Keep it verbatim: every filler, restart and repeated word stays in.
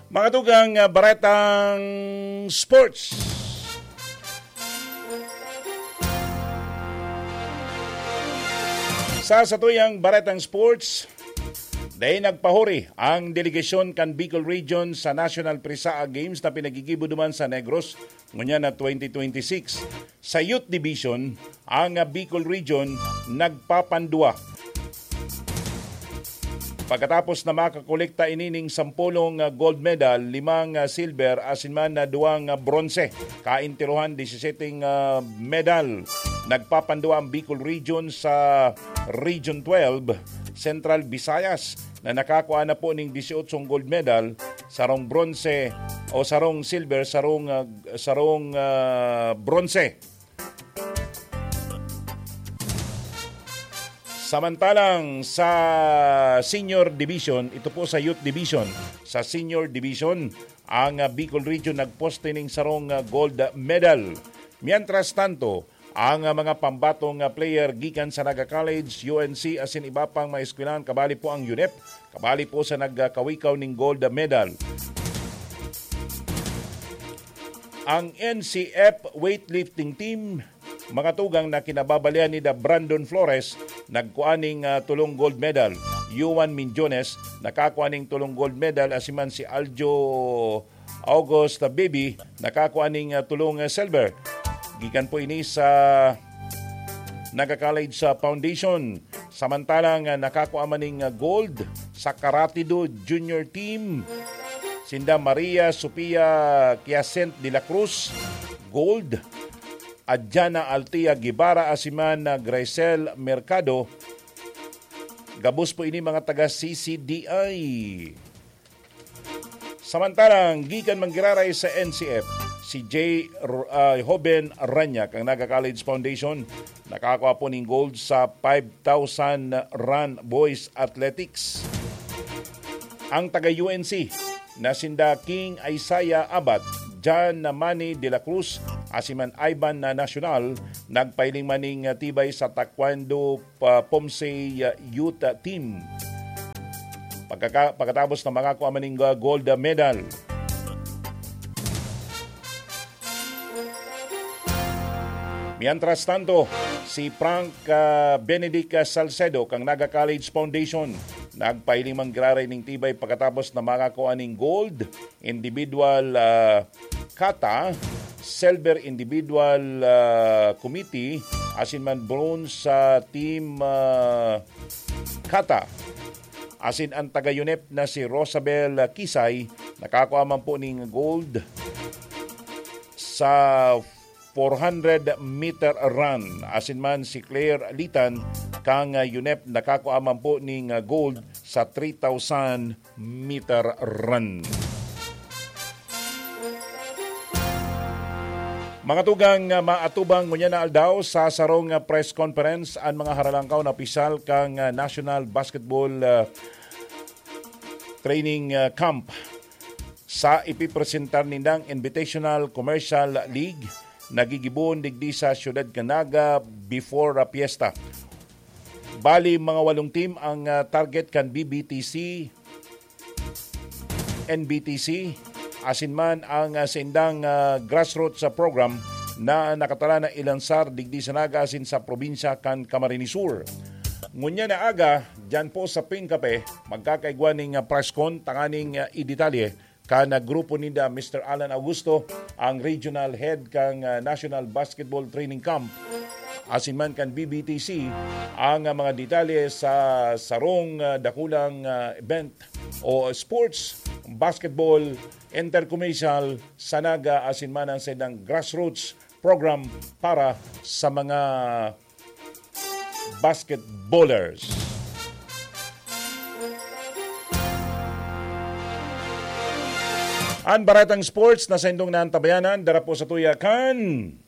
Mga tugang uh, baretang sports. Sa satuyang baretang sports, dahil nagpahuri ang delegasyon kan Bicol Region sa National Prisaa Games na pinagigibo duman sa Negros ngunya na twenty twenty-six. Sa Youth Division, ang Bicol Region nagpapandua. Pagkatapos na makakolekta inining sampulong gold medal, limang silver, asinman na duwang bronze, kaintiruhan disiseteng medal. Nagpapandua ang Bicol Region sa Region twelve, Central Visayas, na nakakuha na po ng eighteen gold medal, sarong bronze o sarong silver, sarong, uh, sarong uh, bronze. Samantalang sa Senior Division, ito po sa Youth Division, sa Senior Division, ang uh, Bicol Region nagposte ng sarong uh, gold medal. Mientras tanto, ang uh, mga pambatong uh, player gikan sa Naga College, U N C, asin iba pang mga eskwelahan, kabali po ang U N E P, kabali po sa nagkawikaw ng gold medal. Ang N C F weightlifting team, mga tugang na kinababalian ni da Brandon Flores, nagkuaning uh, tulong gold medal. Yuan Minjones, nakakuaning tulong gold medal. Asiman si Aljo August Baby, nakakuaning uh, tulong uh, silver. Gikan po ini sa Naga College sa Foundation. Samantalang uh, nakakuha maning uh, gold sa Karatido Junior Team. Sinda Maria Sofia Kiasent de la Cruz, gold. Adjana Altia Gibara, asiman na Graisel Mercado. Gabos po ini mga taga C C D I. Samantalang gikan manggiraray sa N C F, si J. Uh, Hoben Ranyak, ang Naga College Foundation, nakakuha po ng gold sa five thousand run boys athletics. Ang taga U N C na sinda King Isaiah Abad, John Manny de la Cruz, asiman Ivan na National, nagpailing maning tibay sa Taekwondo uh, Pomsey uh, Youth Team. Pagkaka, pagkatapos na makakuha maning uh, gold medal. Mientras tanto, si Frank uh, Benedict Salcedo, kang Naga College Foundation, nagpailing manggraray ng tibay pagkatapos na makakuha ng gold individual uh, kata, silver individual uh, committee, asin man bronze sa team uh, kata. Asin ang taga-U N E P na si Rosabel Kisay, nakakuha man po ng gold sa four hundred meter run. Asin man si Claire Litan, kang uh, U N E P, nakakuha man po ng uh, gold sa three thousand meter run. Mga tugang uh, maatubang ngunya na aldaw sa sarong uh, press conference ang mga haralangkaw na opisyal kang uh, National Basketball uh, Training uh, Camp sa ipipresentar nindang Invitational Commercial League nagigibon digdi sa siyudad Canaga before uh, piyesta. Bali mga walong team ang uh, target kan B B T C, N B T C, asin man ang uh, sindang uh, grassroots uh, program na nakatala na ilansar digdi sa Naga asin sa probinsya kan Camarines Sur. Ngunya na aga, dyan po sa Pinkape, magkakaigwa ng uh, press con, tanganing uh, i-detalye kan uh, grupo ninda Mister Alan Augusto, ang regional head kang uh, National Basketball Training Camp, asin man kan B B T C, ang uh, mga detalye sa sarong uh, dakulang uh, event o sports, basketball, intercommercial, sa Naga, asin man ang sedang grassroots program para sa mga basketballers. Ang baratang sports na sa indong nang tabayanan, dara po sa tuya kan